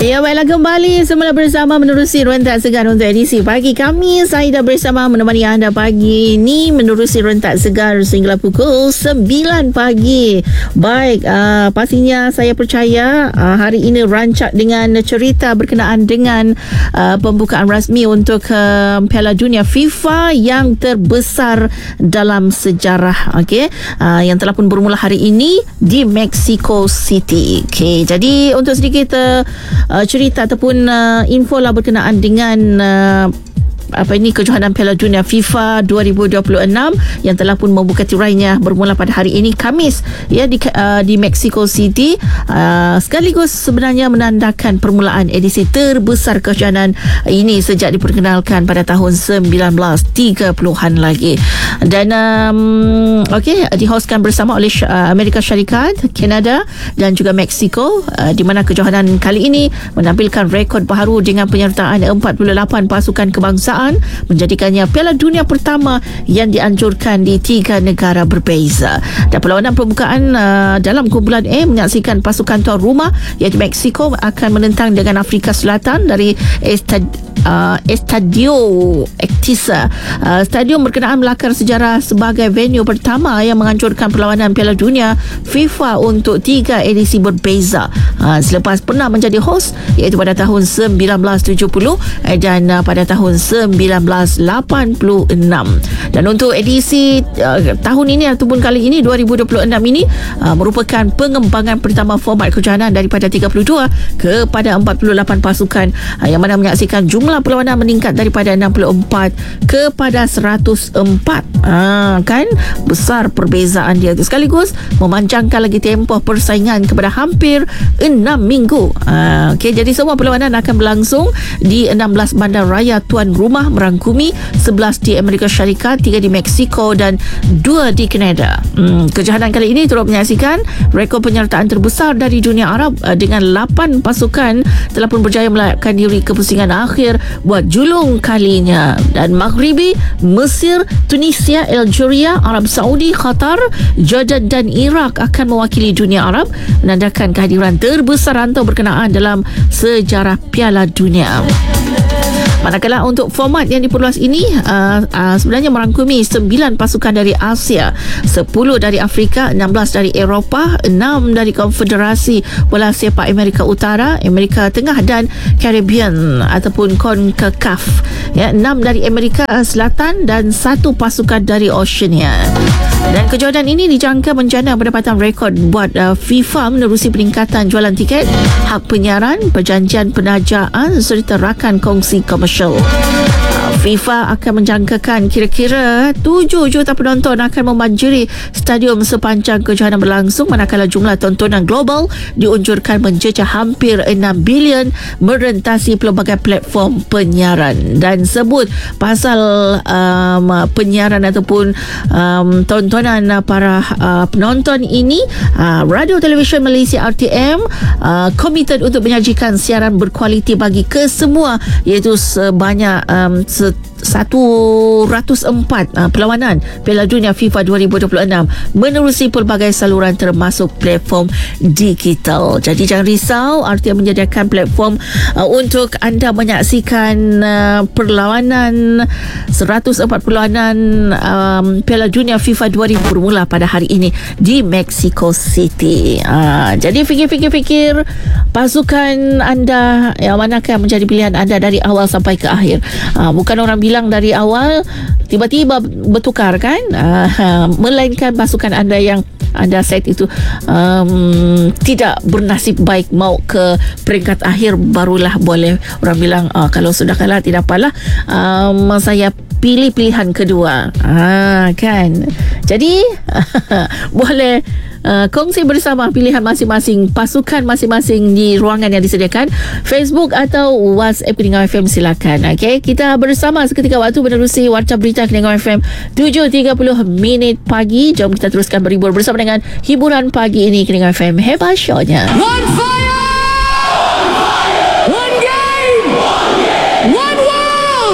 Ya, baiklah, kembali semula bersama menerusi Rentak Segar untuk edisi pagi kami. Saya dah bersama menemani anda pagi ini menerusi Rentak Segar sehingga pukul 9 pagi. Baik, pastinya saya percaya hari ini rancak dengan cerita berkenaan dengan pembukaan rasmi untuk Piala Dunia FIFA yang terbesar dalam sejarah, yang telah pun bermula hari ini di Mexico City. Jadi untuk sedikit cerita ataupun info lah berkenaan dengan kejohanan Piala Dunia FIFA 2026 yang telah pun membuka tirainya bermula pada hari ini Khamis di Mexico City, sekaligus sebenarnya menandakan permulaan edisi terbesar kejohanan ini sejak diperkenalkan pada tahun 1930-an lagi, dan dihostkan bersama oleh Amerika Syarikat, Kanada dan juga Mexico, di mana kejohanan kali ini menampilkan rekod baharu dengan penyertaan 48 pasukan kebangsaan, menjadikannya Piala Dunia pertama yang dianjurkan di 3 negara berbeza. Dan perlawanan pembukaan dalam kumpulan A menyaksikan pasukan tuan rumah iaitu Mexico akan menentang dengan Afrika Selatan dari Estadio Actisa. Stadium berkenaan melakar sejarah sebagai venue pertama yang menganjurkan perlawanan Piala Dunia FIFA untuk 3 edisi berbeza, selepas pernah menjadi host iaitu pada tahun 1970 dan pada tahun 1986. Dan untuk edisi tahun ini ataupun kali ini 2026 ini merupakan pengembangan pertama format kejohanan daripada 32 kepada 48 pasukan, yang mana menyaksikan jumlah perlawanan meningkat daripada 64 kepada 104. Kan besar perbezaan dia tu, sekaligus memanjangkan lagi tempoh persaingan kepada hampir 6 minggu. Jadi semua perlawanan akan berlangsung di 16 bandar raya tuan rumah, merangkumi 11 di Amerika Syarikat, 3 di Mexico dan 2 di Kanada. Kejohanan kali ini turut menyaksikan rekod penyertaan terbesar dari dunia Arab, dengan 8 pasukan telah pun berjaya melakkan diri ke pusingan akhir buat julung kalinya, dan Maghribi, Mesir, Tunisia, Algeria, Arab Saudi, Qatar, Jordan dan Iraq akan mewakili dunia Arab, menandakan kehadiran terbesar rantau berkenaan dalam sejarah Piala Dunia. Manakala untuk format yang diperluas ini sebenarnya merangkumi 9 pasukan dari Asia, 10 dari Afrika, 16 dari Eropah, 6 dari Konfederasi Bola Sepak Amerika Utara, Amerika Tengah dan Caribbean ataupun CONCACAF, 6 dari Amerika Selatan dan 1 pasukan dari Oceania. Dan kejohanan ini dijangka menjana pendapatan rekod buat FIFA menerusi peningkatan jualan tiket, hak penyiaran, perjanjian penajaan serta rakan kongsi komersial. FIFA akan menjangkakan kira-kira 7 juta penonton akan membanjiri stadium sepanjang kejohanan berlangsung, manakala jumlah tontonan global diunjurkan menjejah hampir 6 bilion merentasi pelbagai platform penyiaran. Dan sebut pasal penyiaran ataupun tontonan para penonton ini, Radio Television Malaysia RTM komited untuk menyajikan siaran berkualiti bagi kesemua, iaitu sebanyak 104 perlawanan Piala Dunia FIFA 2026 menerusi pelbagai saluran termasuk platform digital. Jadi jangan risau, RTM menyediakan platform untuk anda menyaksikan perlawanan 104 perlawanan Piala Dunia FIFA 2000 bermula pada hari ini di Mexico City. Jadi fikir pasukan anda yang manakah menjadi pilihan anda dari awal sampai ke akhir. Bukan orang bilang dari awal tiba-tiba bertukar kan, melainkan pasukan anda yang anda set itu tidak bernasib baik mau ke peringkat akhir, barulah boleh orang bilang kalau sudah kalah tidak apalah, saya pilih pilihan kedua, kan. Jadi boleh kongsi bersama pilihan masing-masing pasukan masing-masing di ruangan yang disediakan Facebook atau WhatsApp Keningau FM, silakan. Kita bersama seketika waktu menerusi Warta Berita Keningau FM 7.30 minit pagi. Jom kita teruskan berhibur bersama dengan hiburan pagi ini. Keningau FM hebat shownya. One fire! One game! One world!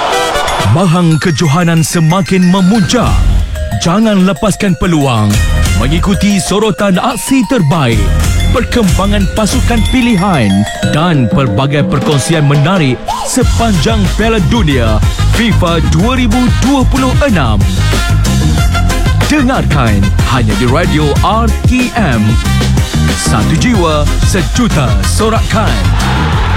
Bahang kejohanan semakin memuncak. Jangan lepaskan peluang mengikuti sorotan aksi terbaik, perkembangan pasukan pilihan dan pelbagai perkongsian menarik sepanjang Piala Dunia FIFA 2026. Dengarkan hanya di Radio RTM. Satu jiwa, sejuta sorakan.